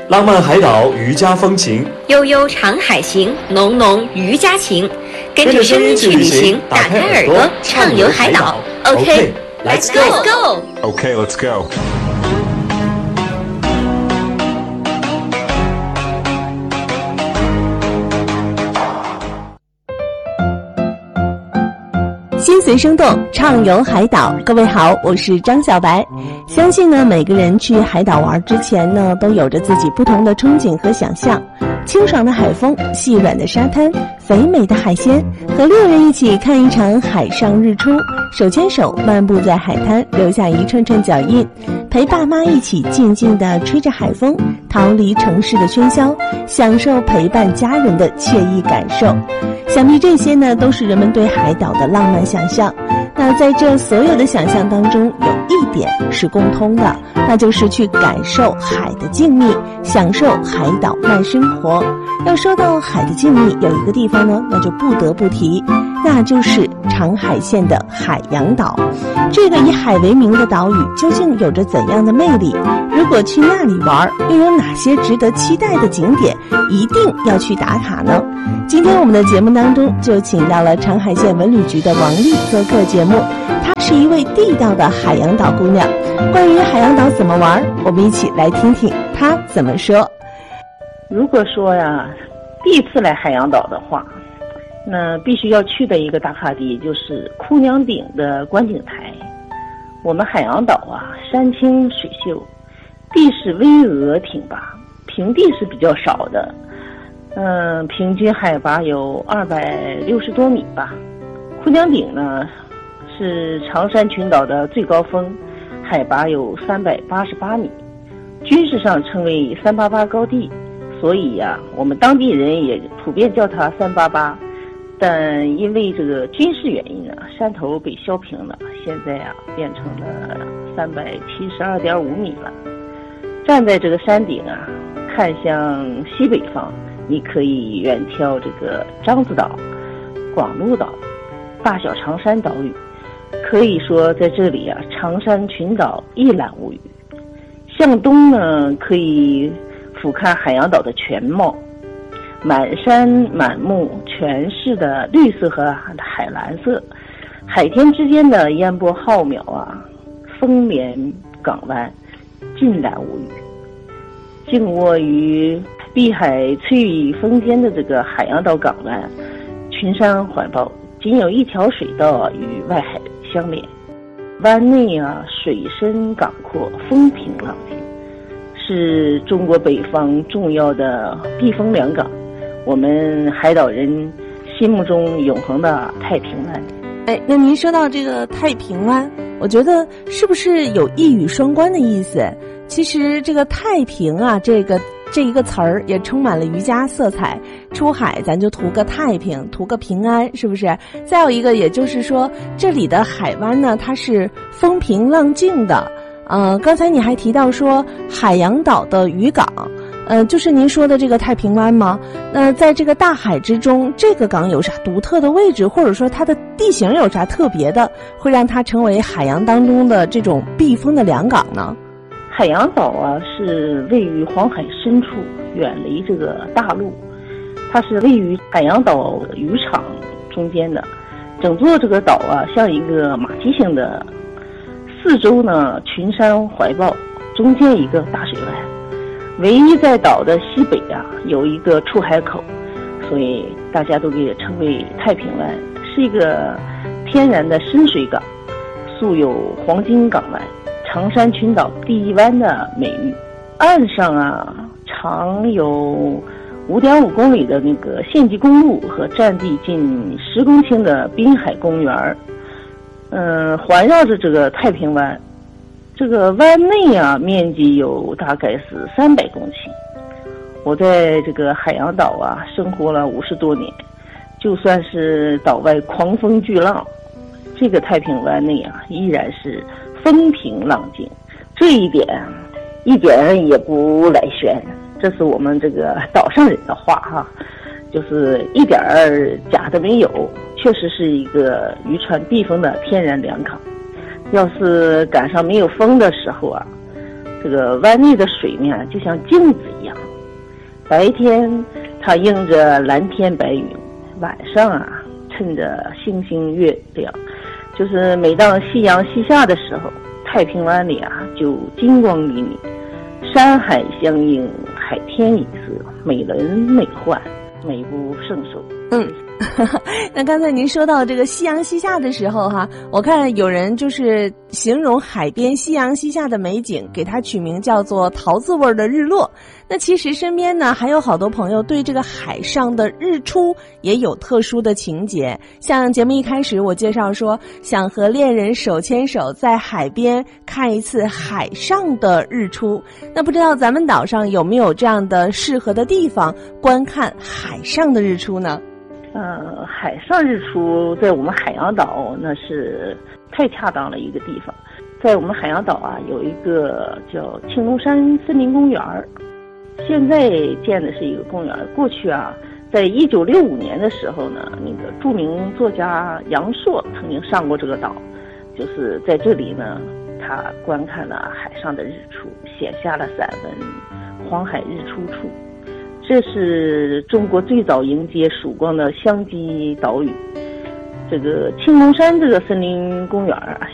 浪漫海岛渔家风情， 悠悠长海行，浓浓渔家情。跟着声音去旅行，打开耳朵畅游海岛。OK，Let's go。OK，Let's go。 心随生动，畅游海岛。各位好，我是张小白。相信呢，每个人去海岛玩之前呢，都有着自己不同的憧憬和想象。清爽的海风，细软的沙滩，肥美的海鲜，和6人一起看一场海上日出，手牵手漫步在海滩，留下一串串脚印，陪爸妈一起静静地吹着海风，逃离城市的喧嚣，享受陪伴家人的惬意感受。想必这些呢，都是人们对海岛的浪漫想象。那在这所有的想象当中，有一点是共通的，那就是去感受海的静谧，享受海岛慢生活。要说到海的静谧，有一个地方呢，那就不得不提，那就是长海县的海洋岛。这个以海为名的岛屿究竟有着怎样的魅力？如果去那里玩，又有哪些值得期待的景点一定要去打卡呢？今天我们的节目当中就请到了长海县文旅局的王丽做客节目，她是一位地道的海洋岛姑娘。关于海洋岛怎么玩，我们一起来听听她怎么说。 如果说呀，第一次来海洋岛的话，那必须要去的一个打卡地就是哭娘顶的观景台。我们海洋岛啊，山清水秀，地势巍峨挺拔，平地是比较少的，平均海拔有260多米吧。哭娘顶呢是长山群岛的最高峰，海拔有388米，军事上称为388高地，所以呀，我们当地人也普遍叫它388。但因为这个军事原因啊，山头被削平了，现在啊变成了372.5米了。站在这个山顶啊，看向西北方，你可以远眺这个獐子岛、广鹿岛、大小长山岛屿，可以说在这里啊，长山群岛一览无余。向东呢，可以俯瞰海洋岛的全貌，满山满目全是的绿色和海蓝色，海天之间的烟波浩渺啊，风连港湾，尽览无余。静卧于碧海翠羽峰间的这个海洋岛港湾，群山环抱，仅有一条水道与外海相连。湾内啊，水深港阔，风平浪静，是中国北方重要的避风良港，我们海岛人心目中永恒的太平湾。 那您说到这个太平湾，我觉得是不是有一语双关的意思？其实这个太平啊，这一个词儿也充满了渔家色彩。出海咱就图个太平，图个平安，是不是？再有一个，也就是说这里的海湾呢，它是风平浪静的。刚才你还提到说海洋岛的渔港，就是您说的这个太平湾吗？在这个大海之中，这个港有啥独特的位置，或者说它的地形有啥特别的，会让它成为海洋当中的这种避风的良港呢？ 海洋岛啊，是位于黄海深处，远离这个大陆，它是位于海洋岛渔场中间的。整座这个岛啊，像一个马蹄形的，四周呢群山怀抱，中间一个大水湾。唯一在岛的西北啊，有一个出海口，所以大家都给它称为太平湾，是一个天然的深水港，素有黄金港湾、长山群岛第一湾的美誉。岸上啊，长有5.5公里的那个县级公路和占地近10公顷的滨海公园，环绕着这个太平湾。这个湾内啊，面积有大概是300公顷。我在这个海洋岛啊生活了50多年，就算是岛外狂风巨浪，这个太平湾内啊依然是风平浪静，这一点一点也不来炫。这是我们这个岛上人的话哈，就是一点假的没有，确实是一个渔船避风的天然良港。要是赶上没有风的时候啊， 这个湾内的水面就像镜子一样，白天它映着蓝天白云，晚上啊衬着星星月亮，就是每当夕阳西下的时候，太平湾里啊就金光熠熠，山海相映，海天一色，美轮美奂，美不胜收。 那刚才您说到这个夕阳西下的时候哈，我看有人就是形容海边夕阳西下的美景，给它取名叫做桃子味的日落。那其实身边呢还有好多朋友对这个海上的日出也有特殊的情节，像节目一开始我介绍说想和恋人手牵手在海边看一次海上的日出，那不知道咱们岛上有没有这样的适合的地方观看海上的日出呢？ 海上日出在我们海洋岛那是太恰当了一个地方。在我们海洋岛啊，有一个叫青龙山森林公园，现在建的是一个公园。过去啊，在1965年的时候呢，那个著名作家杨朔曾经上过这个岛，就是在这里呢，他观看了海上的日出，写下了散文《黄海日出处》。这是中国最早迎接曙光的湘基岛屿。这个青龙山这个森林公园啊，